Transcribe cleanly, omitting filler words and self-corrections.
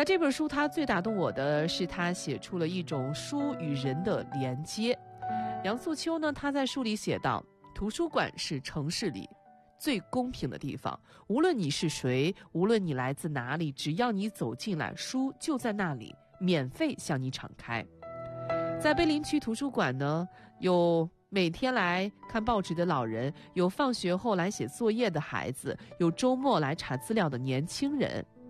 那这本书它最打动我的是它写出了一种书与人的连接。杨素秋呢，他在书里写道，图书馆是城市里最公平的地方，无论你是谁，无论你来自哪里，只要你走进来，书就在那里，免费向你敞开。在碑林区图书馆呢，有每天来看报纸的老人，有放学后来写作业的孩子，有周末来查资料的年轻人。